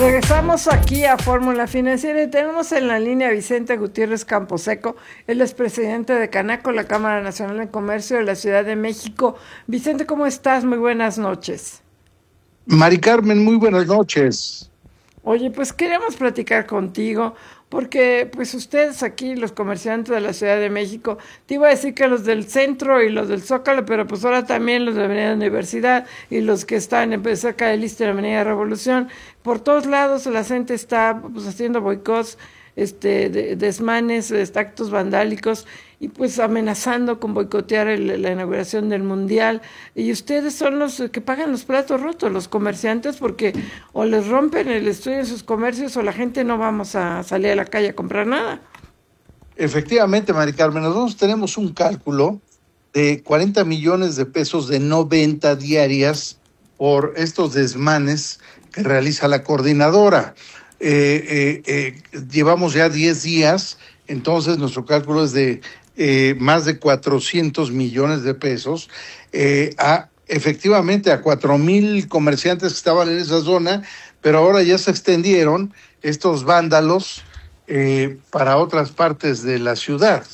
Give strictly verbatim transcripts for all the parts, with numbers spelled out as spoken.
Regresamos aquí a Fórmula Financiera y tenemos en la línea a Vicente Gutiérrez Camposeco. Él es presidente de Canaco, la Cámara Nacional de Comercio de la Ciudad de México. Vicente, ¿cómo estás? Muy buenas noches. Mari Carmen, muy buenas noches. Oye, pues queríamos platicar contigo porque pues ustedes aquí, los comerciantes de la Ciudad de México, te iba a decir que los del centro y los del Zócalo, pero pues ahora también los de la Avenida Universidad y los que están en, cerca del Issste y la Avenida Revolución, por todos lados la gente está pues haciendo boicots, este, de, desmanes, este, actos vandálicos y pues amenazando con boicotear el, la inauguración del Mundial. Y ustedes son los que pagan los platos rotos, los comerciantes, porque o les rompen el estudio de sus comercios o la gente no vamos a salir a la calle a comprar nada. Efectivamente, Mari Carmen, nosotros tenemos un cálculo de cuarenta millones de pesos de no venta diarias por estos desmanes que realiza la coordinadora. Eh, eh, eh, llevamos ya diez días, entonces nuestro cálculo es de eh, más de cuatrocientos millones de pesos, eh, a, efectivamente a cuatro mil comerciantes que estaban en esa zona, pero ahora ya se extendieron estos vándalos eh, para otras partes de la ciudad.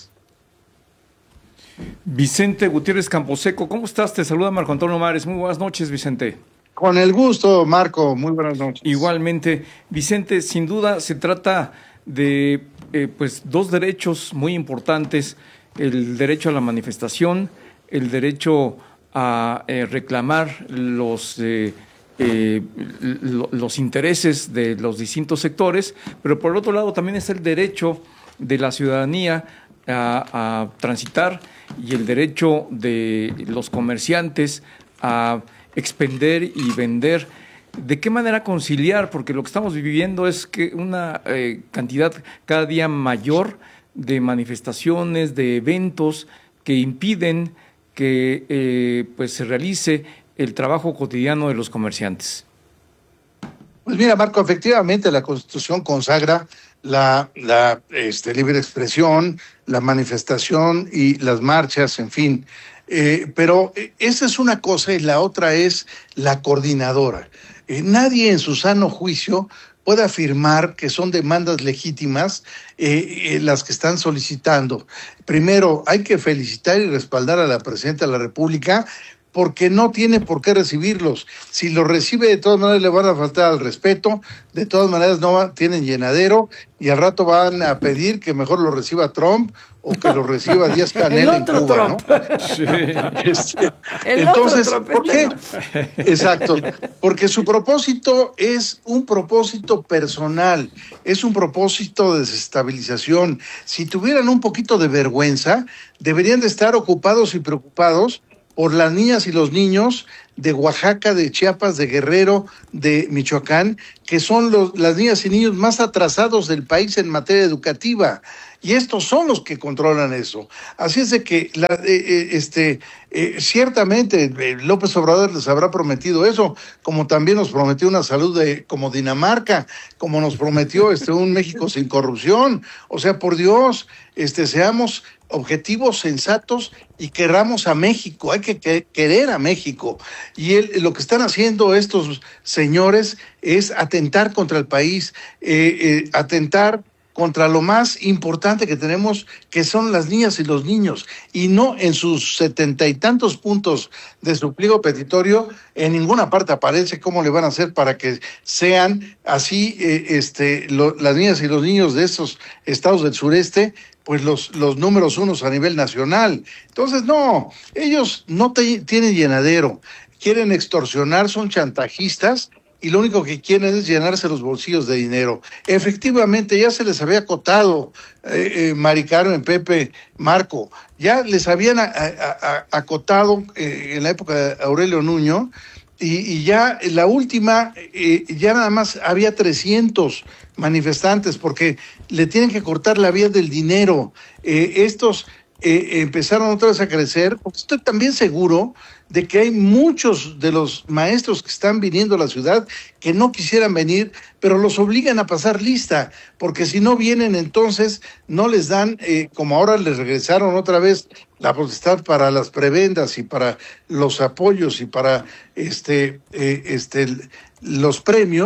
Vicente Gutiérrez Camposeco, ¿cómo estás? Te saluda Marco Antonio Mares. Muy buenas noches, Vicente. Con el gusto, Marco. Muy buenas noches. Igualmente, Vicente, sin duda se trata de eh, pues dos derechos muy importantes: el derecho a la manifestación, el derecho a eh, reclamar los eh, eh, los intereses de los distintos sectores, pero por otro lado también es el derecho de la ciudadanía a, a transitar y el derecho de los comerciantes a expender y vender. ¿De qué manera conciliar? Porque lo que estamos viviendo es que una eh, cantidad cada día mayor de manifestaciones, de eventos que impiden que eh, pues se realice el trabajo cotidiano de los comerciantes. Pues mira, Marco, efectivamente la Constitución consagra la, la este, libre expresión, la manifestación y las marchas, en fin. Eh, pero esa es una cosa y la otra es la coordinadora. Eh, nadie en su sano juicio puede afirmar que son demandas legítimas eh, eh, las que están solicitando. Primero, hay que felicitar y respaldar a la Presidenta de la República porque no tiene por qué recibirlos. Si los recibe, de todas maneras le van a faltar al respeto, de todas maneras no va, tienen llenadero y al rato van a pedir que mejor lo reciba Trump o que lo reciba Díaz-Canel en Cuba, Trump, ¿no? Sí. Este, entonces, ¿por qué? Exacto, porque su propósito es un propósito personal, es un propósito de desestabilización. Si tuvieran un poquito de vergüenza, deberían de estar ocupados y preocupados por las niñas y los niños de Oaxaca, de Chiapas, de Guerrero, de Michoacán, que son los, las niñas y niños más atrasados del país en materia educativa. Y estos son los que controlan eso. Así es de que la, eh, este, eh, ciertamente eh, López Obrador les habrá prometido eso, como también nos prometió una salud de, como Dinamarca, como nos prometió este, un México sin corrupción. O sea, por Dios, este, seamos objetivos, sensatos y querramos a México. Hay que, que querer a México. Y el, lo que están haciendo estos señores es atentar contra el país, eh, eh, atentar contra lo más importante que tenemos, que son las niñas y los niños, y no en sus setenta y tantos puntos de su pliego petitorio, en ninguna parte aparece cómo le van a hacer para que sean así eh, este, lo, las niñas y los niños de esos estados del sureste, pues los, los números unos a nivel nacional. Entonces, no, ellos no te, tienen llenadero, quieren extorsionar, son chantajistas, y lo único que quieren es llenarse los bolsillos de dinero. Efectivamente, ya se les había acotado, eh, eh, Mari Carmen, Pepe, Marco, ya les habían a, a, a, acotado eh, en la época de Aurelio Nuño, y, y ya la última, eh, ya nada más había trescientos manifestantes, porque le tienen que cortar la vía del dinero. Eh, estos eh, empezaron otra vez a crecer, porque estoy también seguro de que hay muchos de los maestros que están viniendo a la ciudad que no quisieran venir, pero los obligan a pasar lista, porque si no vienen entonces no les dan, eh, como ahora les regresaron otra vez la potestad para las prebendas y para los apoyos y para este, eh, este, los premios,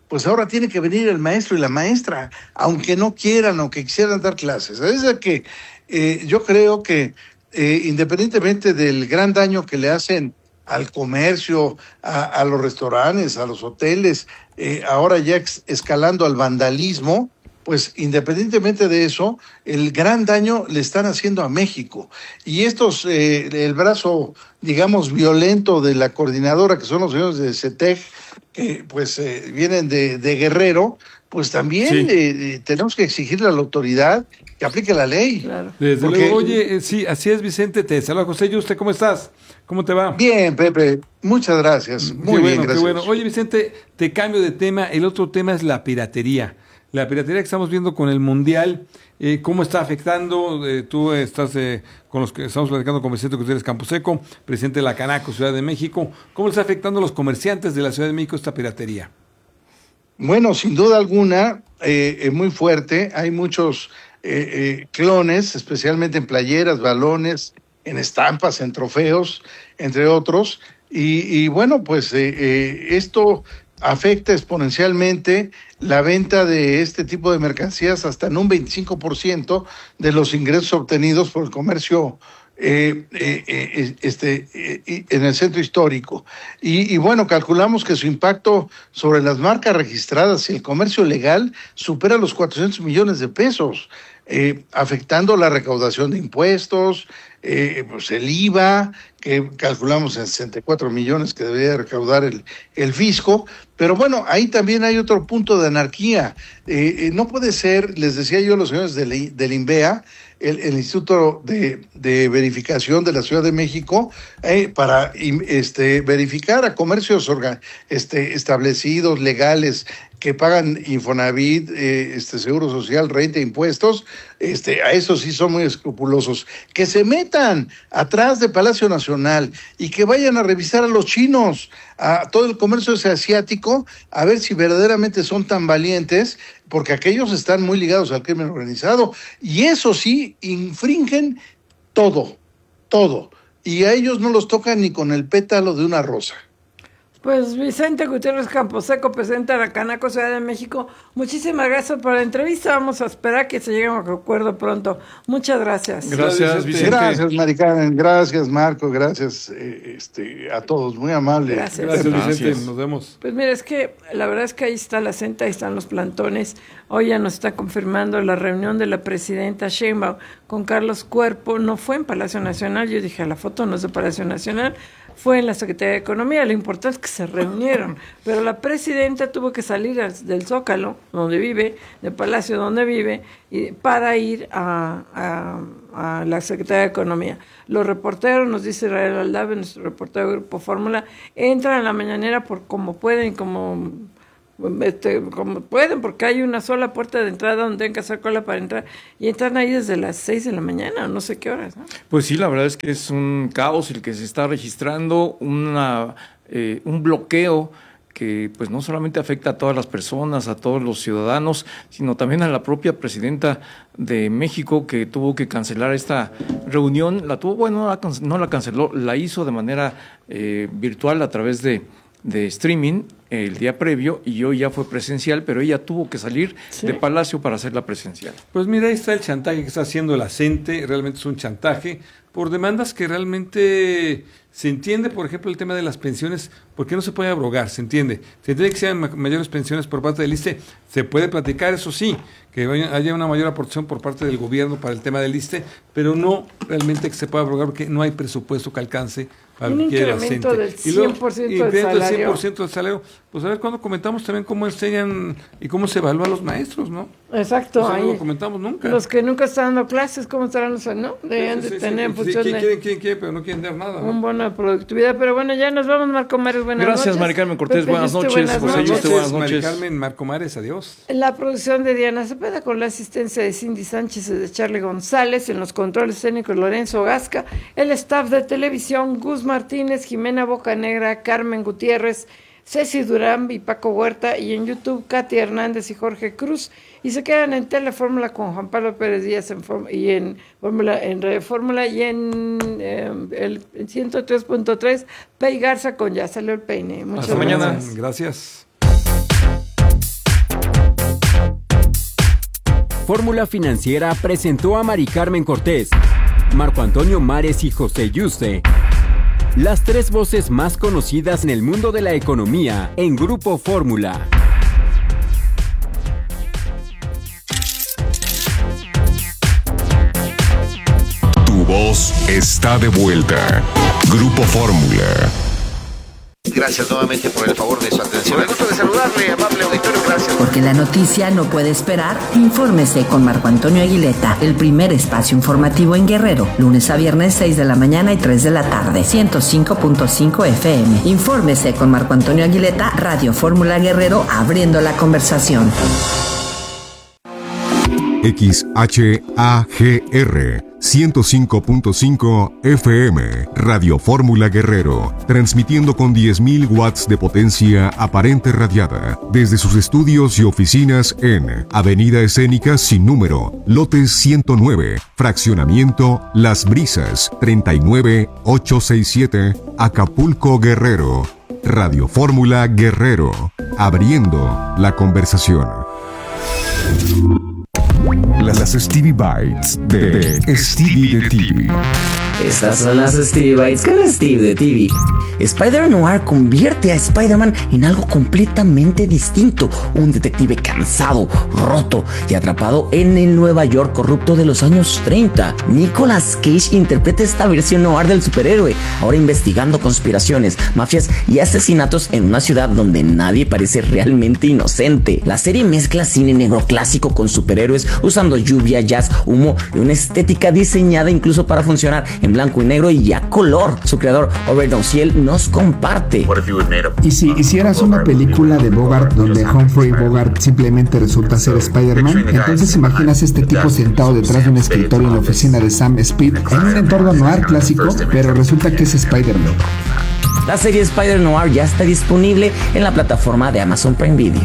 pues ahora tiene que venir el maestro y la maestra, aunque no quieran, aunque quisieran dar clases. Es decir, que eh, yo creo que eh, independientemente del gran daño que le hacen al comercio, a, a los restaurantes, a los hoteles, eh, ahora ya ex, escalando al vandalismo, pues independientemente de eso, el gran daño le están haciendo a México. Y estos, eh, el brazo, digamos, violento de la coordinadora, que son los señores de CETEC, que pues eh, vienen de, de Guerrero, pues también sí. eh, tenemos que exigirle a la autoridad que aplique la ley. Claro. Desde Porque, luego, oye, eh, sí, así es, Vicente, te saluda José. ¿Y usted cómo estás? ¿Cómo te va? Bien, Pepe, muchas gracias. Muy qué bien, bueno, gracias. Qué bueno. Oye, Vicente, te cambio de tema. El otro tema es la piratería. La piratería que estamos viendo con el Mundial, eh, ¿cómo está afectando? Eh, tú estás eh, con los que estamos platicando con Vicente Gutiérrez Camposeco, presidente de la Canaco, Ciudad de México. ¿Cómo está afectando a los comerciantes de la Ciudad de México esta piratería? Bueno, sin duda alguna, eh, es muy fuerte. Hay muchos eh, eh, clones, especialmente en playeras, balones, en estampas, en trofeos, entre otros. Y, y bueno, pues eh, eh, esto afecta exponencialmente la venta de este tipo de mercancías hasta en un veinticinco por ciento de los ingresos obtenidos por el comercio eh, eh, eh, este, eh, en el centro histórico. Y, y bueno, calculamos que su impacto sobre las marcas registradas y el comercio legal supera los cuatrocientos millones de pesos, eh, afectando la recaudación de impuestos, eh, pues el I V A, que calculamos en sesenta y cuatro millones que debería recaudar el, el fisco. Pero bueno, ahí también hay otro punto de anarquía. Eh, eh, no puede ser, les decía yo a los señores del, del INVEA, el, el Instituto de, de Verificación de la Ciudad de México, eh, para este, verificar a comercios organ, este, establecidos, legales, que pagan Infonavit, eh, este Seguro Social, renta, impuestos, este, a esos sí son muy escrupulosos. Que se metan atrás de Palacio Nacional y que vayan a revisar a los chinos, a todo el comercio ese asiático, a ver si verdaderamente son tan valientes, porque aquellos están muy ligados al crimen organizado, y eso sí, infringen todo, todo, y a ellos no los tocan ni con el pétalo de una rosa. Pues Vicente Gutiérrez Camposeco, presidente de la Canaco Ciudad de México, muchísimas gracias por la entrevista. Vamos a esperar que se llegue a un acuerdo pronto. Muchas gracias. Gracias, Vicente. Gracias, Mari Carmen. Gracias, Marco. Gracias eh, este, a todos. Muy amable. Gracias. Gracias, Vicente. Gracias. Nos vemos. Pues mira, es que la verdad es que ahí está la centa, ahí están los plantones. Hoy ya nos está confirmando la reunión de la presidenta Sheinbaum con Carlos Cuerpo. No fue en Palacio Nacional. Yo dije, la foto no es de Palacio Nacional. Fue en la Secretaría de Economía. Lo importante es que se reunieron, pero la presidenta tuvo que salir del Zócalo, donde vive, del Palacio donde vive, y para ir a, a, a la Secretaría de Economía. Los reporteros, nos dice Israel Aldave, nuestro reportero del Grupo Fórmula, entran a la mañanera por como pueden, como... Este, como pueden, porque hay una sola puerta de entrada donde tienen que hacer cola para entrar, y entran ahí desde las seis de la mañana, no sé qué horas, ¿no? Pues sí, la verdad es que es un caos el que se está registrando, una eh, un bloqueo que pues no solamente afecta a todas las personas, a todos los ciudadanos, sino también a la propia presidenta de México, que tuvo que cancelar esta reunión. La tuvo, bueno, no la, no la canceló, la hizo de manera eh, virtual a través de de streaming el día previo, y hoy ya fue presencial, pero ella tuvo que salir ¿Sí? de Palacio para hacerla presencial. Pues mira, ahí está el chantaje que está haciendo la CENTE, realmente es un chantaje por demandas que realmente se entiende. Por ejemplo, el tema de las pensiones, ¿por qué no se puede abrogar? Se entiende, se entiende que sean mayores pensiones por parte del ISSSTE, se puede platicar, eso sí, que haya una mayor aportación por parte del gobierno para el tema del ISSSTE, pero no realmente que se pueda abrogar porque no hay presupuesto que alcance un incremento del cien por ciento del salario. cien por ciento del salario. Pues a ver cuando comentamos también cómo enseñan y cómo se evalúa a los maestros, ¿no? Exacto. Pues no lo comentamos nunca. Los que nunca están dando clases, ¿cómo estarán los no? Deberían sí, sí, de sí, tener sí, en función sí, de... Quieren, quieren, quieren, pero no quieren dar nada, ¿no? Un bono de productividad, pero bueno, ya nos vamos, Marco Mares, buenas Gracias, noches. Mari Carmen Cortés, Pepe buenas Yuste, noches. buenas José noches. Yuste, buenas noches. Mari Carmen, Marco Mares, adiós. La producción de Diana Cepeda con la asistencia de Cindy Sánchez y de Charlie González, en los controles escénicos Lorenzo Gasca, el staff de televisión Gus Martínez, Jimena Bocanegra, Carmen Gutiérrez, Ceci Durán y Paco Huerta, y en YouTube Katy Hernández y Jorge Cruz, y se quedan en Telefórmula con Juan Pablo Pérez Díaz en y en Fórmula, en Radio Fórmula, y en eh, el ciento tres punto tres Pei Garza con Ya Salió el Peine. Muchas Hasta gracias. mañana. Gracias. Fórmula Financiera presentó a Mari Carmen Cortés, Marco Antonio Mares y José Yuste, las tres voces más conocidas en el mundo de la economía en Grupo Fórmula. Tu voz está de vuelta. Grupo Fórmula. Gracias nuevamente por el favor de su atención. El gusto de saludarle, amable auditorio, gracias. Porque la noticia no puede esperar, infórmese con Marco Antonio Aguileta, el primer espacio informativo en Guerrero, lunes a viernes seis de la mañana y tres de la tarde, ciento cinco punto cinco F M. Infórmese con Marco Antonio Aguileta, Radio Fórmula Guerrero, abriendo la conversación. X H A G R ciento cinco punto cinco F M, Radio Fórmula Guerrero, transmitiendo con diez mil watts de potencia aparente radiada, desde sus estudios y oficinas en Avenida Escénica Sin Número, Lote ciento nueve, Fraccionamiento Las Brisas, treinta y nueve ochocientos sesenta y siete, Acapulco, Guerrero. Radio Fórmula Guerrero, abriendo la conversación. Las Stevie Bites de, de Stevie de T V. Estas son las Stevie Bites con Steve de T V. Spider-Noir convierte a Spider-Man en algo completamente distinto. Un detective cansado, roto y atrapado en el Nueva York corrupto de los años treinta. Nicolas Cage interpreta esta versión noir del superhéroe, ahora investigando conspiraciones, mafias y asesinatos en una ciudad donde nadie parece realmente inocente. La serie mezcla cine negro clásico con superhéroes, usando lluvia, jazz, humo y una estética diseñada incluso para funcionar en blanco y negro y a color. Su creador, Robert Ociel, nos comparte. ¿Y si hicieras una película de Bogart donde Humphrey Bogart simplemente resulta ser Spider-Man? Entonces imaginas este tipo sentado detrás de un escritorio en la oficina de Sam Speed en un entorno noir clásico, pero resulta que es Spider-Man. La serie Spider-Noir ya está disponible en la plataforma de Amazon Prime Video.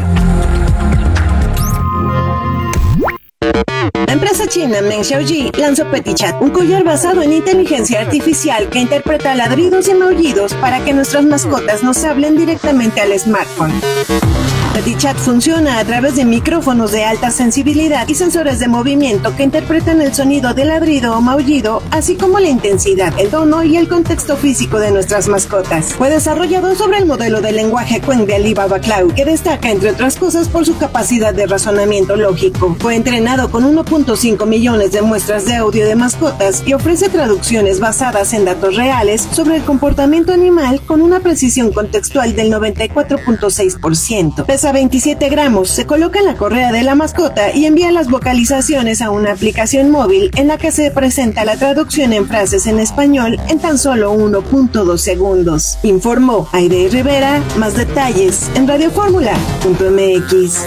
La empresa china Meng Xiaoji lanzó PetiChat, un collar basado en inteligencia artificial que interpreta ladridos y maullidos para que nuestras mascotas nos hablen directamente al smartphone. PetiChat funciona a través de micrófonos de alta sensibilidad y sensores de movimiento que interpretan el sonido de ladrido o maullido, así como la intensidad, el tono y el contexto físico de nuestras mascotas. Fue desarrollado sobre el modelo de lenguaje Qwen de Alibaba Cloud, que destaca entre otras cosas por su capacidad de razonamiento lógico. Fue entrenado con uno punto cinco millones de muestras de audio de mascotas y ofrece traducciones basadas en datos reales sobre el comportamiento animal con una precisión contextual del noventa y cuatro punto seis por ciento. Pesa veintisiete gramos, se coloca en la correa de la mascota y envía las vocalizaciones a una aplicación móvil en la que se presenta la traducción en frases en español en tan solo uno punto dos segundos. Informó Aide Rivera. Más detalles en radio fórmula punto m x.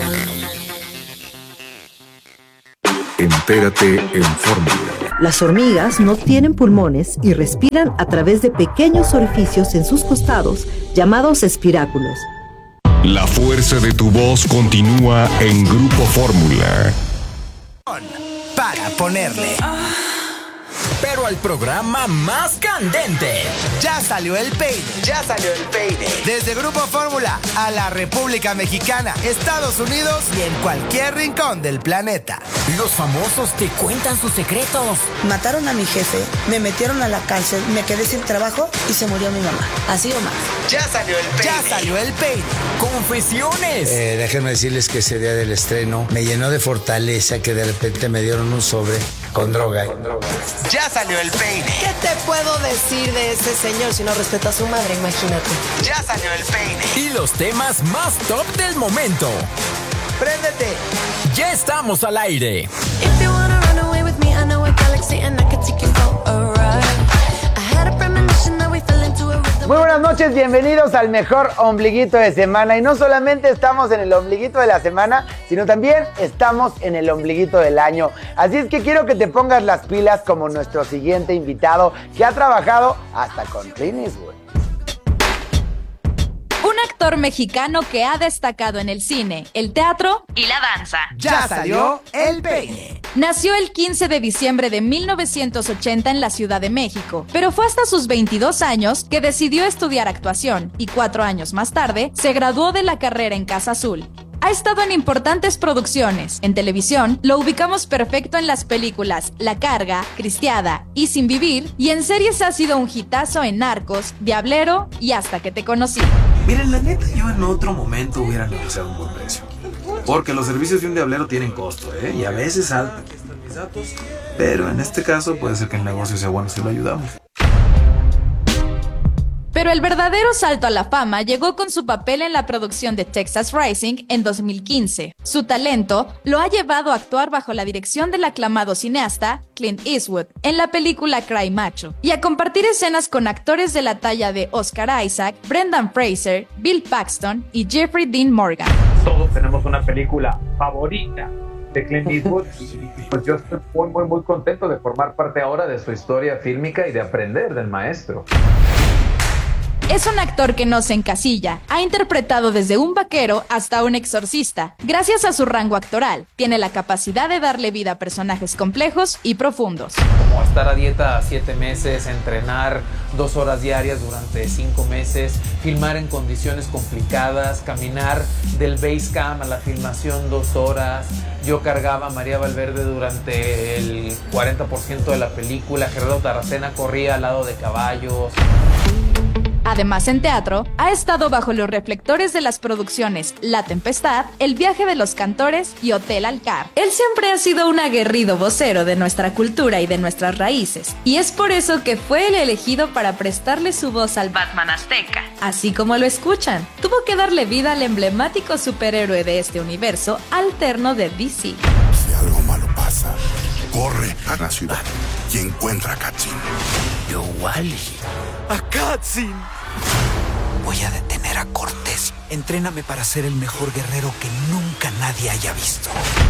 Entérate en Fórmula. Las hormigas no tienen pulmones y respiran a través de pequeños orificios en sus costados, llamados espiráculos. La fuerza de tu voz continúa en Grupo Fórmula. Para ponerle pero al programa más candente. Ya salió el peine. Ya salió el peine. Desde Grupo Fórmula a la República Mexicana, Estados Unidos y en cualquier rincón del planeta. Los famosos te cuentan sus secretos. Mataron a mi jefe, me metieron a la cárcel, me quedé sin trabajo y se murió mi mamá. Así o más. Ya salió el peine. Ya salió el peine. Confesiones. Eh, déjenme decirles que ese día del estreno me llenó de fortaleza que de repente me dieron un sobre con droga. Con droga. Ya salió el peine. ¿Qué te puedo decir de ese señor si no respeta a su madre? Imagínate. Ya salió el peine. Y los temas más top del momento. ¡Préndete! Ya estamos al aire. Muy buenas noches, bienvenidos al mejor ombliguito de semana. Y no solamente estamos en el ombliguito de la semana, sino también estamos en el ombliguito del año. Así es que quiero que te pongas las pilas como nuestro siguiente invitado, que ha trabajado hasta con Clint Eastwood. Un actor mexicano que ha destacado en el cine, el teatro y la danza. Ya salió el peine. Nació el quince de diciembre de mil novecientos ochenta en la Ciudad de México, pero fue hasta sus veintidós años que decidió estudiar actuación y cuatro años más tarde se graduó de la carrera en Casa Azul. Ha estado en importantes producciones. En televisión lo ubicamos perfecto en las películas La Carga, Cristiada y Sin Vivir, y en series ha sido un hitazo en Narcos, Diablero y Hasta que te conocí. Miren, la neta, yo en otro momento hubiera negociado un buen precio. Porque los servicios de un diablero tienen costo, ¿eh? Y a veces saltan. Aquí están mis datos. Pero en este caso puede ser que el negocio sea bueno si lo ayudamos. Pero el verdadero salto a la fama llegó con su papel en la producción de Texas Rising en dos mil quince. Su talento lo ha llevado a actuar bajo la dirección del aclamado cineasta Clint Eastwood en la película Cry Macho y a compartir escenas con actores de la talla de Oscar Isaac, Brendan Fraser, Bill Paxton y Jeffrey Dean Morgan. Todos tenemos una película favorita de Clint Eastwood. Pues yo estoy muy, muy, muy contento de formar parte ahora de su historia fílmica y de aprender del maestro. Es un actor que no se encasilla. Ha interpretado desde un vaquero hasta un exorcista. Gracias a su rango actoral, tiene la capacidad de darle vida a personajes complejos y profundos. Como estar a dieta siete meses, entrenar dos horas diarias durante cinco meses, filmar en condiciones complicadas, caminar del base cam a la filmación dos horas. Yo cargaba a María Valverde durante el cuarenta por ciento de la película. Gerardo Taracena corría al lado de caballos. Además, en teatro, ha estado bajo los reflectores de las producciones La Tempestad, El Viaje de los Cantores y Hotel Alcar. Él siempre ha sido un aguerrido vocero de nuestra cultura y de nuestras raíces, y es por eso que fue el elegido para prestarle su voz al Batman azteca. Así como lo escuchan, tuvo que darle vida al emblemático superhéroe de este universo alterno de D C. Si algo malo pasa, corre a la ciudad y encuentra a Katsin. Yo, Wally. A Katsin. Voy a detener a Cortés. Entréname para ser el mejor guerrero que nunca nadie haya visto.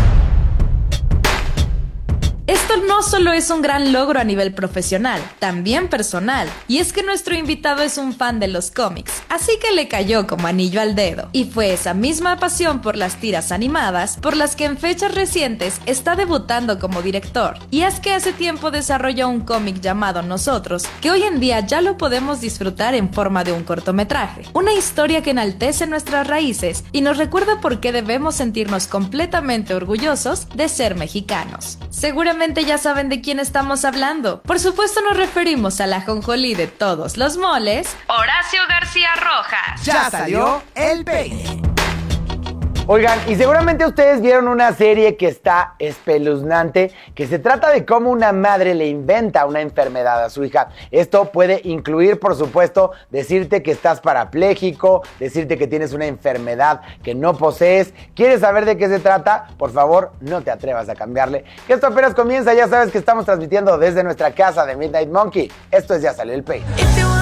Esto no solo es un gran logro a nivel profesional, también personal, y es que nuestro invitado es un fan de los cómics, así que le cayó como anillo al dedo. Y fue esa misma pasión por las tiras animadas por las que en fechas recientes está debutando como director. Y es que hace tiempo desarrolló un cómic llamado Nosotros, que hoy en día ya lo podemos disfrutar en forma de un cortometraje. Una historia que enaltece nuestras raíces y nos recuerda por qué debemos sentirnos completamente orgullosos de ser mexicanos. Seguramente ya saben de quién estamos hablando. Por supuesto nos referimos a la ajonjolí de todos los moles, Horacio García Rojas. Ya salió el peine. Oigan, y seguramente ustedes vieron una serie que está espeluznante, que se trata de cómo una madre le inventa una enfermedad a su hija. Esto puede incluir, por supuesto, decirte que estás parapléjico, decirte que tienes una enfermedad que no posees. ¿Quieres saber de qué se trata? Por favor, no te atrevas a cambiarle. Que esto apenas comienza, ya sabes que estamos transmitiendo desde nuestra casa de Midnight Monkey. Esto es Ya Salió el Peine.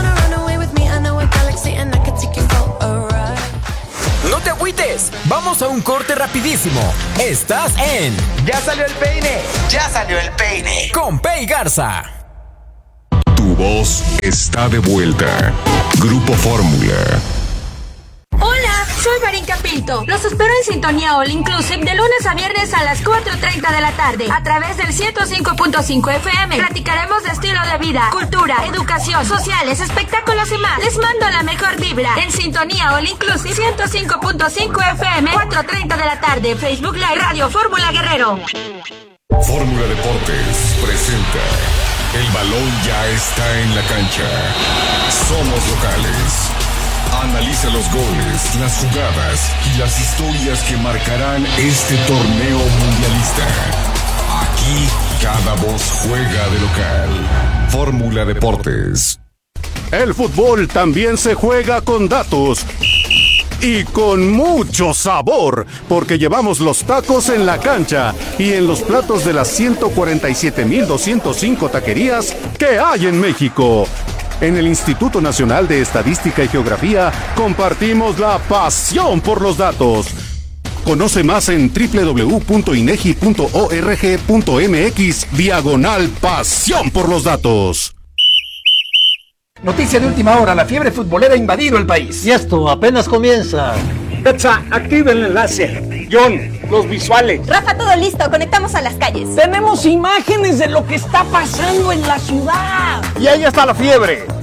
No te agüites, vamos a un corte rapidísimo. Estás en Ya Salió el Peine, Ya Salió el Peine con Pei Garza. Tu voz está de vuelta. Grupo Fórmula. Hola, soy Marín Capito. Los espero en Sintonía All Inclusive de lunes a viernes a las cuatro treinta de la tarde a través del ciento cinco punto cinco F M. Platicaremos de estilo de vida, cultura, educación, sociales, espectáculos y más. Les mando la mejor vibra en Sintonía All Inclusive ciento cinco punto cinco F M, cuatro treinta de la tarde, Facebook Live, Radio Fórmula Guerrero. Fórmula Deportes presenta El balón ya está en la cancha. Somos locales. Analiza los goles, las jugadas y las historias que marcarán este torneo mundialista. Aquí cada voz juega de local. Fórmula Deportes. El fútbol también se juega con datos. Y con mucho sabor, porque llevamos los tacos en la cancha y en los platos de las ciento cuarenta y siete mil doscientos cinco taquerías que hay en México. En el Instituto Nacional de Estadística y Geografía compartimos la pasión por los datos. Conoce más en doble u doble u doble u punto inegi punto org punto mx diagonal pasión por los datos. Noticia de última hora, la fiebre futbolera ha invadido el país. Y esto apenas comienza. Petsa, activa el enlace. John, los visuales. Rafa, todo listo, conectamos a las calles. Tenemos imágenes de lo que está pasando en la ciudad. Y ahí está la fiebre.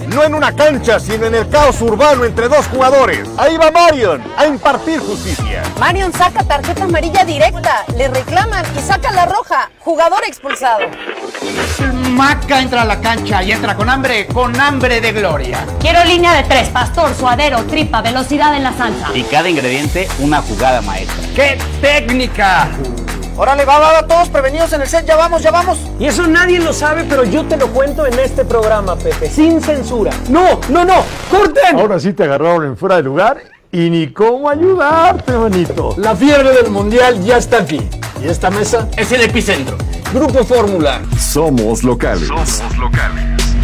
no en una cancha, sino en el caos urbano entre dos jugadores. Ahí va Marion a impartir justicia. Marion saca tarjeta amarilla directa, le reclaman y saca la roja. Jugador expulsado. Maca entra a la cancha y entra con hambre, con hambre de gloria. Quiero línea de tres, pastor, suadero, tripa, velocidad en la salsa. Y cada ingrediente una jugada maestra. ¡Qué técnica! Órale, va, va, va, todos prevenidos en el set, ya vamos, ya vamos. Y eso nadie lo sabe, pero yo te lo cuento en este programa, Pepe, sin censura. No, no, no, corten. Ahora sí te agarraron en fuera de lugar y ni cómo ayudarte, manito. La fiebre del mundial ya está aquí. Y esta mesa es el epicentro. Grupo Fórmula. Somos locales. Somos locales.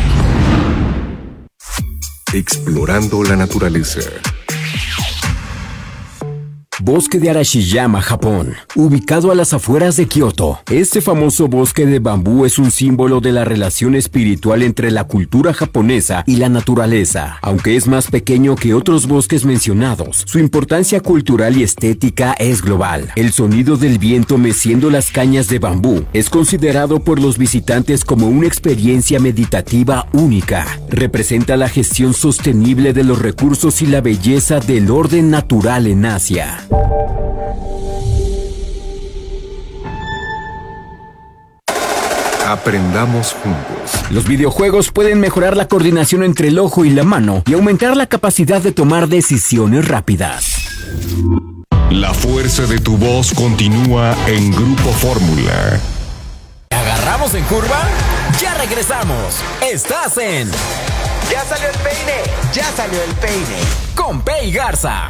Explorando la naturaleza. Bosque de Arashiyama, Japón, ubicado a las afueras de Kioto. Este famoso bosque de bambú es un símbolo de la relación espiritual entre la cultura japonesa y la naturaleza. Aunque es más pequeño que otros bosques mencionados, su importancia cultural y estética es global. El sonido del viento meciendo las cañas de bambú es considerado por los visitantes como una experiencia meditativa única. Representa la gestión sostenible de los recursos y la belleza del orden natural en Asia. Aprendamos juntos. Los videojuegos pueden mejorar la coordinación entre el ojo y la mano y aumentar la capacidad de tomar decisiones rápidas. La fuerza de tu voz continúa en Grupo Fórmula. ¿Agarramos en curva? Ya regresamos. Estás en... Ya salió el peine, ya salió el peine. Con Pei Garza.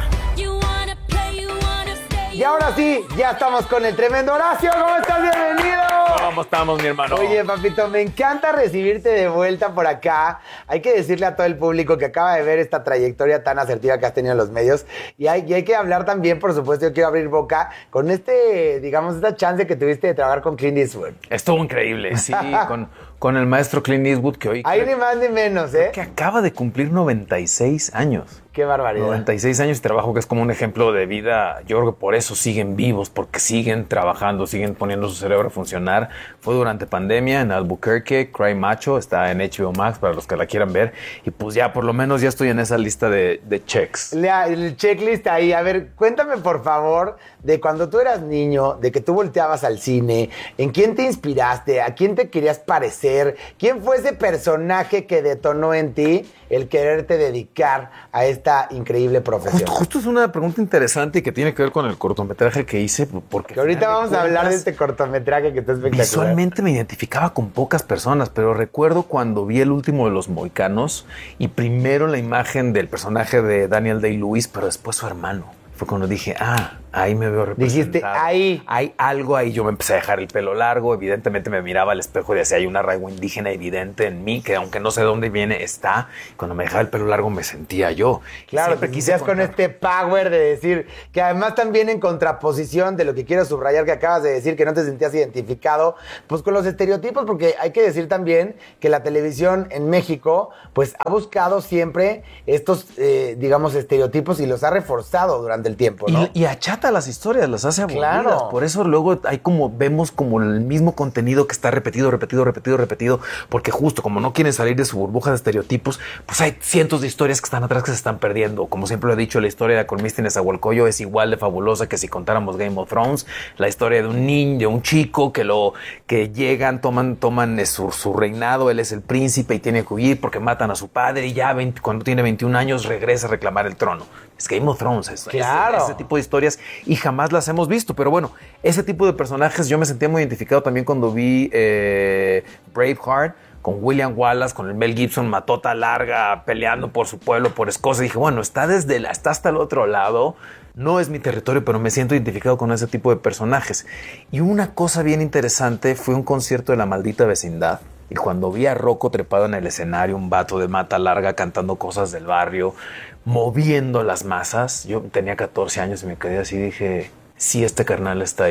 Y ahora sí, ya estamos con el tremendo Horacio. ¿Cómo estás? Bienvenido. ¿Cómo estamos, mi hermano? Oye, papito, me encanta recibirte de vuelta por acá. Hay que decirle a todo el público que acaba de ver esta trayectoria tan asertiva que has tenido en los medios. Y hay, y hay que hablar también, por supuesto, yo quiero abrir boca con este, digamos, esta chance que tuviste de trabajar con Clint Eastwood. Estuvo increíble, sí, con, con el maestro Clint Eastwood, que hoy... Hay ni más ni menos, ¿eh? Que acaba de cumplir noventa y seis años. Qué barbaridad. noventa y seis años de trabajo, que es como un ejemplo de vida. Yo creo que por eso siguen vivos, porque siguen trabajando, siguen poniendo su cerebro a funcionar. Fue durante pandemia en Albuquerque, Cry Macho, está en H B O Max para los que la quieran ver. Y pues ya, por lo menos ya estoy en esa lista de, de checks. La, el checklist ahí. A ver, cuéntame por favor de cuando tú eras niño, de que tú volteabas al cine, ¿en quién te inspiraste? ¿A quién te querías parecer? ¿Quién fue ese personaje que detonó en ti el quererte dedicar a esta increíble profesión? Justo, justo es una pregunta interesante y que tiene que ver con el cortometraje que hice, porque que ahorita vamos a hablar de este cortometraje que está espectacular. Visualmente me identificaba con pocas personas, pero recuerdo cuando vi El último de los Mohicanos y primero la imagen del personaje de Daniel Day-Lewis, pero después su hermano. Fue cuando dije, ah, ahí me veo representado. Dijiste, ahí. Hay algo ahí. Yo me empecé a dejar el pelo largo. Evidentemente me miraba al espejo y decía, hay un arraigo indígena evidente en mí, que aunque no sé de dónde viene, está. Cuando me dejaba el pelo largo me sentía yo. Claro, siempre te quisías con este power de decir, que además también en contraposición de lo que quiero subrayar que acabas de decir, que no te sentías identificado, pues con los estereotipos, porque hay que decir también que la televisión en México, pues ha buscado siempre estos, eh, digamos, estereotipos y los ha reforzado durante el tiempo, ¿no? Y, y achata las historias, las hace aburridas. Claro. Por eso luego hay como, vemos como el mismo contenido que está repetido, repetido, repetido, repetido, porque justo como no quieren salir de su burbuja de estereotipos, pues hay cientos de historias que están atrás que se están perdiendo. Como siempre lo he dicho, la historia de Acolmista y Nezahualcóyotl es igual de fabulosa que si contáramos Game of Thrones. La historia de un niño, de un chico que lo que llegan, toman, toman su, su reinado, él es el príncipe y tiene que huir porque matan a su padre y ya veinte, cuando tiene veintiún años regresa a reclamar el trono. Es Game of Thrones, es, claro. ese, ese tipo de historias y jamás las hemos visto, pero bueno, ese tipo de personajes yo me sentía muy identificado también cuando vi eh, Braveheart con William Wallace, con el Mel Gibson, matota larga, peleando por su pueblo, por Escocia. Dije, bueno, está desde la, está hasta el otro lado, no es mi territorio, pero me siento identificado con ese tipo de personajes. Y una cosa bien interesante fue un concierto de La Maldita Vecindad. Y cuando vi a Rocco trepado en el escenario, un vato de mata larga cantando cosas del barrio, moviendo las masas, yo tenía catorce años y me quedé así, dije, si este carnal está ahí,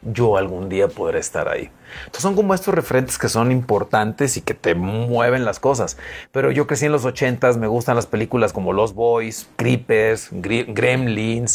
yo algún día podré estar ahí. Entonces son como estos referentes que son importantes y que te mueven las cosas. Pero yo crecí en los ochentas, me gustan las películas como Los Boys, Creepers, Gre- Gremlins,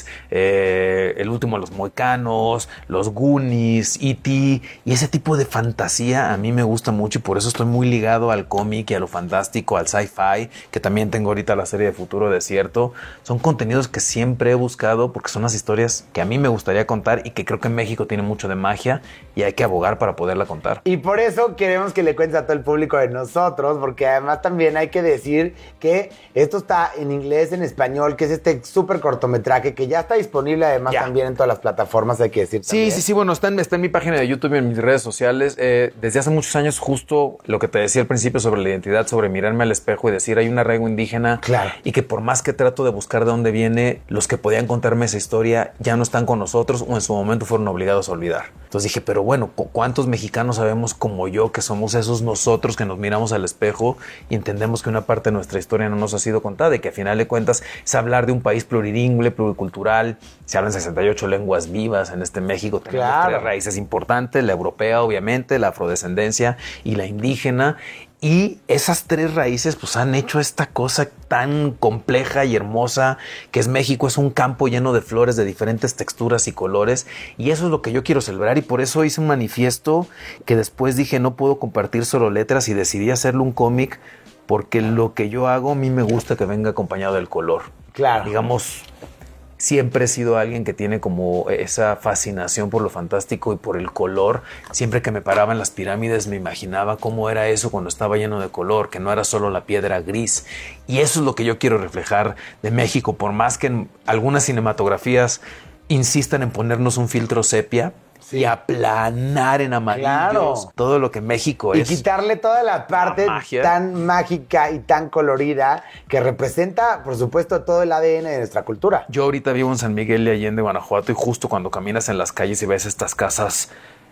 eh, El último de los Mohicanos, Los Goonies, E T y ese tipo de fantasía a mí me gusta mucho y por eso estoy muy ligado al cómic y a lo fantástico, al sci-fi, que también tengo ahorita la serie de Futuro Desierto. Son contenidos que siempre he buscado porque son las historias que a mí me gustaría contar y que creo que México tiene mucho de magia y hay que abogar para poder poderla contar. Y por eso queremos que le cuentes a todo el público de nosotros, porque además también hay que decir que esto está en inglés, en español, que es este súper cortometraje que ya está disponible además ya. también en todas las plataformas, hay que decir Sí, también. sí, sí, bueno, está en, está en mi página de YouTube y en mis redes sociales. Eh, desde hace muchos años, justo lo que te decía al principio sobre la identidad, sobre mirarme al espejo y decir, hay un arraigo indígena. Claro. Y que por más que trato de buscar de dónde viene, los que podían contarme esa historia ya no están con nosotros o en su momento fueron obligados a olvidar. Entonces dije, pero bueno, ¿cuántos mexicanos sabemos como yo que somos esos nosotros que nos miramos al espejo y entendemos que una parte de nuestra historia no nos ha sido contada y que a final de cuentas es hablar de un país plurilingüe, pluricultural, se hablan sesenta y ocho lenguas vivas en este México, tenemos Claro. tres raíces importantes, la europea obviamente, la afrodescendencia y la indígena. Y esas tres raíces pues han hecho esta cosa tan compleja y hermosa que es México. Es un campo lleno de flores de diferentes texturas y colores y eso es lo que yo quiero celebrar y por eso hice un manifiesto que después dije no puedo compartir solo letras y decidí hacerlo un cómic porque lo que yo hago a mí me gusta que venga acompañado del color. Claro. Digamos, siempre he sido alguien que tiene como esa fascinación por lo fantástico y por el color. Siempre que me paraba en las pirámides me imaginaba cómo era eso cuando estaba lleno de color, que no era solo la piedra gris. Y eso es lo que yo quiero reflejar de México, por más que en algunas cinematografías insistan en ponernos un filtro sepia. Sí. Y aplanar en amarillos Claro. todo lo que México Y es. quitarle toda la parte La magia. tan mágica y tan colorida que representa, por supuesto, todo el A D N de nuestra cultura. Yo ahorita vivo en San Miguel de Allende, Guanajuato, y justo cuando caminas en las calles y ves estas casas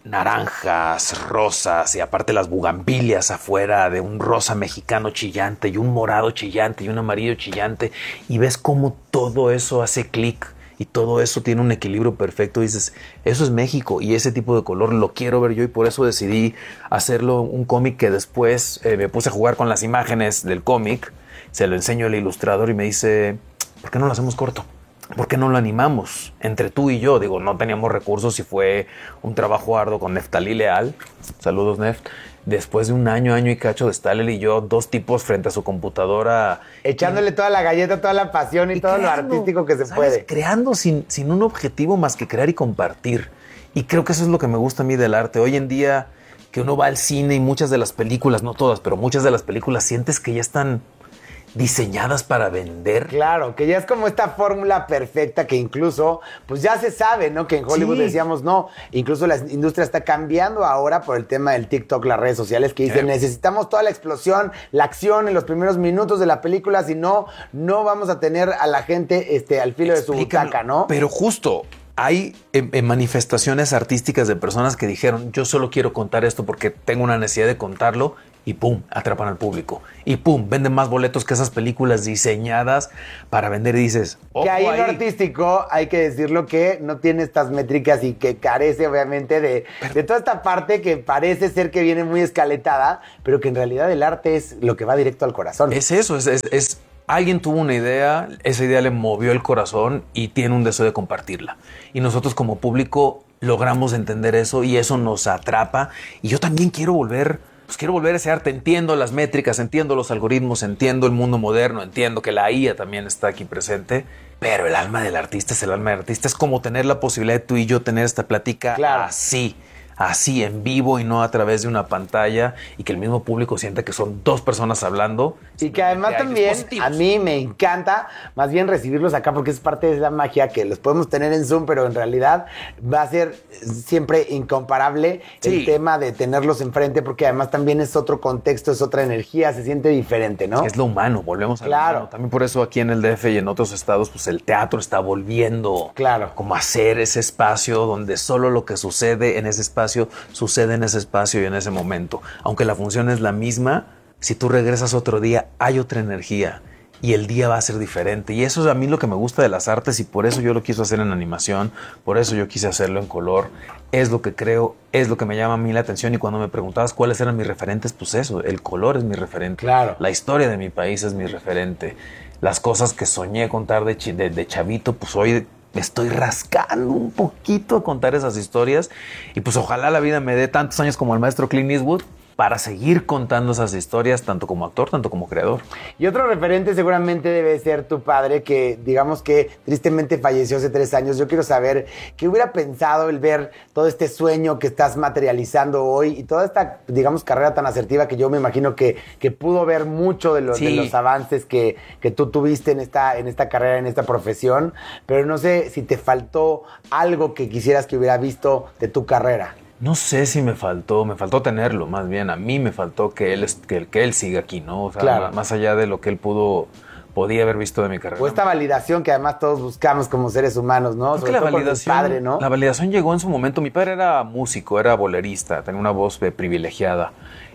naranjas, rosas, y aparte las bugambilias afuera de un rosa mexicano chillante y un morado chillante y un amarillo chillante, y ves cómo todo eso hace clic. Y todo eso tiene un equilibrio perfecto. Y dices, eso es México y ese tipo de color lo quiero ver yo y por eso decidí hacerlo un cómic que después eh, me puse a jugar con las imágenes del cómic. Se lo enseño al ilustrador y me dice, ¿por qué no lo hacemos corto? ¿Por qué no lo animamos? Entre tú y yo, digo, no teníamos recursos y fue un trabajo arduo con Neftalí Leal. Saludos, Neft. Después de un año, año y cacho de estar él y yo, dos tipos frente a su computadora. Echándole toda la galleta, toda la pasión y, y todo creando, lo artístico que se ¿sabes? puede. Creando sin, sin un objetivo más que crear y compartir. Y creo que eso es lo que me gusta a mí del arte. Hoy en día, que uno va al cine y muchas de las películas, no todas, pero muchas de las películas sientes que ya están diseñadas para vender. Claro, que ya es como esta fórmula perfecta que incluso, pues ya se sabe, ¿no? Que en Hollywood sí. decíamos, no, incluso la industria está cambiando ahora por el tema del TikTok, las redes sociales, que dicen, eh. necesitamos toda la explosión, la acción en los primeros minutos de la película, si no, no vamos a tener a la gente este, al filo Explícalo, de su butaca, ¿no? Pero justo, hay eh, eh, manifestaciones artísticas de personas que dijeron, yo solo quiero contar esto porque tengo una necesidad de contarlo. Y pum, atrapan al público. Y pum, venden más boletos que esas películas diseñadas para vender. Y dices, que ahí en lo artístico hay que decirlo que no tiene estas métricas y que carece obviamente de, pero, de toda esta parte que parece ser que viene muy escaletada, pero que en realidad el arte es lo que va directo al corazón. Es eso, es, es, es alguien tuvo una idea, esa idea le movió el corazón y tiene un deseo de compartirla. Y nosotros como público logramos entender eso y eso nos atrapa. Y yo también quiero volver... Pues quiero volver a ese arte, entiendo las métricas, entiendo los algoritmos, entiendo el mundo moderno, entiendo que la I A también está aquí presente, pero el alma del artista es el alma del artista. Es como tener la posibilidad de tú y yo tener esta plática claro. así, así en vivo y no a través de una pantalla y que el mismo público sienta que son dos personas hablando. Y que además también a mí me encanta más bien recibirlos acá porque es parte de la magia que los podemos tener en Zoom, pero en realidad va a ser siempre incomparable sí. el tema de tenerlos enfrente porque además también es otro contexto, es otra energía, se siente diferente, ¿no? Es lo humano, volvemos a claro. lo humano. También por eso aquí en el D F y en otros estados pues el teatro está volviendo claro. como a ser ese espacio donde solo lo que sucede en ese espacio sucede en ese espacio y en ese momento. Aunque la función es la misma, si tú regresas otro día, hay otra energía. y el día va a ser diferente. Y eso es a mí lo que me gusta de las artes y por eso yo lo quise hacer en animación, por eso yo quise hacerlo en color. Es lo que creo, es lo que me llama a mí la atención y cuando me preguntabas cuáles eran mis referentes, pues eso, el color es mi referente. Claro. La historia de mi país es mi referente. Las cosas que soñé contar de, de, de chavito, pues hoy me estoy rascando un poquito a contar esas historias y pues ojalá la vida me dé tantos años como el maestro Clint Eastwood para seguir contando esas historias, tanto como actor, tanto como creador. Y otro referente seguramente debe ser tu padre, que digamos que tristemente falleció hace tres años. Yo quiero saber qué hubiera pensado el ver todo este sueño que estás materializando hoy y toda esta, digamos, carrera tan asertiva que yo me imagino que, que pudo ver mucho de los, sí. de los avances que, que tú tuviste en esta, en esta carrera, en esta profesión. Pero no sé si te faltó algo que quisieras que hubiera visto de tu carrera. No sé si me faltó, me faltó tenerlo, más bien a mí me faltó que él, que, que él siga aquí, ¿no? O sea, claro. Más allá de lo que él pudo, podía haber visto de mi carrera. O esta validación que además todos buscamos como seres humanos, ¿no? Sobre la todo validación, padre, ¿no? La validación llegó en su momento. Mi padre era músico, era bolerista, tenía una voz privilegiada